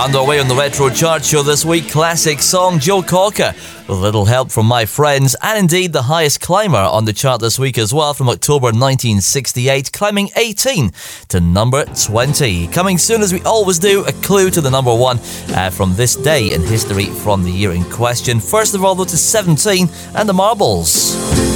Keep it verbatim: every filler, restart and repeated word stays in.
Underway on the Retro Chart Show this week, classic song Joe Cocker, with a little help from My Friends, and indeed the highest climber on the chart this week as well, from October nineteen sixty-eight, climbing eighteen to number twenty. Coming soon, as we always do, a clue to the number one uh, from this day in history from the year in question. First of all, though, to seventeen and the Marbles.